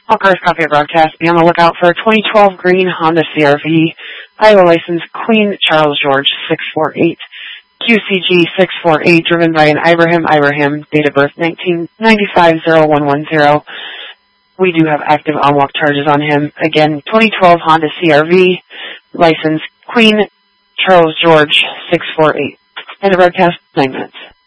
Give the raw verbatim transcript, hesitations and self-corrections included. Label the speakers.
Speaker 1: All cars copy of broadcast. Be on the lookout for a twenty twelve green Honda C R V, Iowa license Queen Charles George six four eight, Q C G six four eight, driven by an Ibrahim Ibrahim, date of birth nineteen ninety-five oh one one oh. We do have active on-walk charges on him. Again, twenty twelve Honda C R V, license Queen Charles George six four eight. And the broadcast, nine minutes.